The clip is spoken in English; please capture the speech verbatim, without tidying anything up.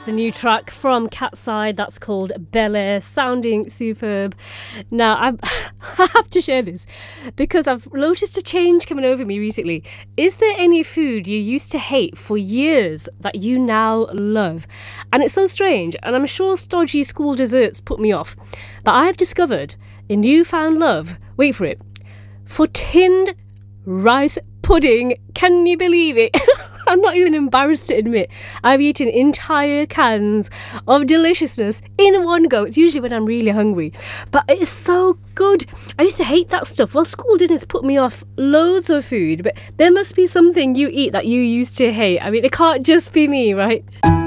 the new track from Catside that's called Bel Air, sounding superb. Now, I'm, I have to share this because I've noticed a change coming over me recently. Is there any food you used to hate for years that you now love? And it's so strange, and I'm sure stodgy school desserts put me off, but I've discovered a newfound love, wait for it, for tinned rice pudding. Can you believe it? I'm not even embarrassed to admit I've eaten entire cans of deliciousness in one go. It's usually when I'm really hungry, but it is so good. I used to hate that stuff. Well, school dinners put me off loads of food, but there must be something you eat that you used to hate. I mean, it can't just be me, right?